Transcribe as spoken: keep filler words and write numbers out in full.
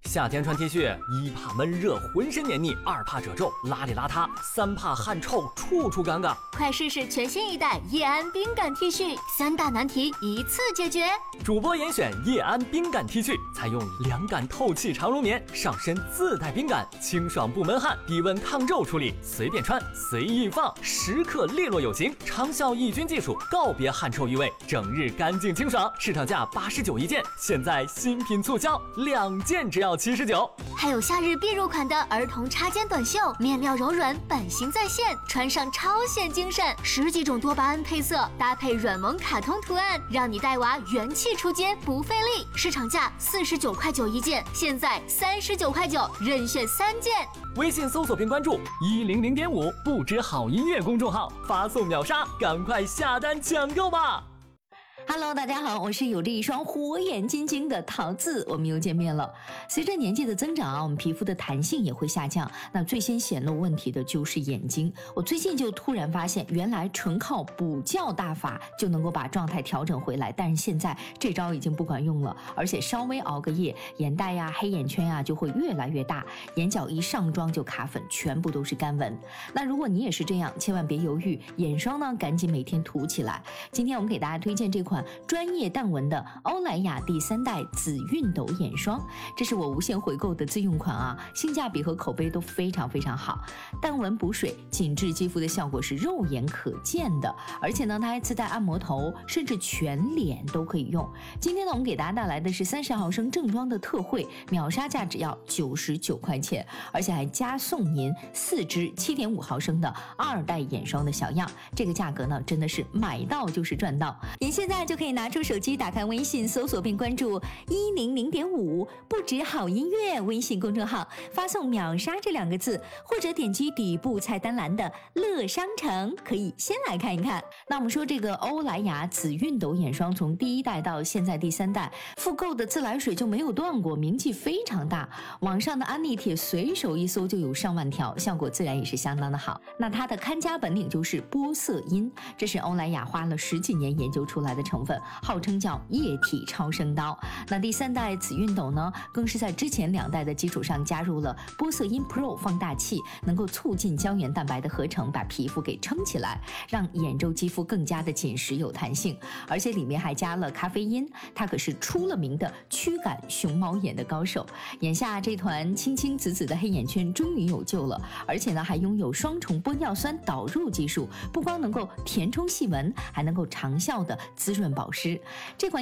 夏天穿 T 恤，一怕闷热浑身黏腻，二怕褶皱邋里邋遢，三怕汗臭处处尴尬。 快试试全新一代叶安冰感 T 恤，三大难题一次解决。 主播严选叶安冰感 T 恤，采用凉感透气长绒棉，上身自带冰感，清爽不闷汗，低温抗皱处理，随便穿随意放，时刻利落有型，长效抑菌技术，告别汗臭异味，整日干净清爽。市场价八十九一件，现在新品促销，两件只要七十九。 还有夏日必入款的儿童插肩短袖，面料柔软，版型再现，穿上超显精神。十几种多巴胺配色，搭配软萌卡通图案，让你带娃元气出街不费力。市场价四十九块九一件，现在三十九块九，任选三件。 微信搜索并关注一零零点五不知好音乐公众号，发送秒杀，赶快下单抢购吧。 Hello， 大家好，我是有着一双火眼金睛的桃子，我们又见面了。随着年纪的增长啊，我们皮肤的弹性也会下降，那最先显露问题的就是眼睛。我最近就突然发现，原来纯靠补觉大法就能够把状态调整回来，但是现在这招已经不管用了，而且稍微熬个夜，眼袋呀、黑眼圈呀就会越来越大，眼角一上妆就卡粉，全部都是干纹。那如果你也是这样，千万别犹豫，眼霜呢赶紧每天涂起来。今天我们给大家推荐这款专业淡纹的欧莱雅第三代紫熨斗眼霜，这是我无限回购的自用款啊，性价比和口碑都非常非常好。淡纹补水，紧致肌肤的效果是肉眼可见的，而且呢，它还自带按摩头，甚至全脸都可以用。今天呢，我们给大家带来的是三十毫升正装的特惠，秒杀价只要九十九块钱，而且还加送您四支七点五毫升的二代眼霜的小样，这个价格呢，真的是买到就是赚到。您现在就可以拿出手机，打开微信，搜索并关注一零零点五不止好音乐微信公众号，发送秒杀这两个字，或者点击底部菜单栏的乐商城，可以先来看一看。那我们说这个欧莱雅紫熨斗眼霜，从第一代到现在第三代，复购的自来水就没有断过，名气非常大，网上的安利帖随手一搜就有上万条，效果自然也是相当的好。那它的看家本领就是玻色因，这是欧莱雅花了十几年研究出来的成分，号称叫液体超声刀。那第三代紫熨斗呢，更是在之前两代的基础上加入了玻色因 Pro 放大器，能够促进胶原蛋白的合成，把皮肤给撑起来，让眼周肌肤更加的紧实有弹性。而且里面还加了咖啡因，它可是出了名的驱赶熊猫眼的高手。眼下这团青青紫紫的黑眼圈终于有救了，而且呢还拥有双重玻尿酸导入技术，不光能够填充细纹，还能够长效的滋润保湿。这款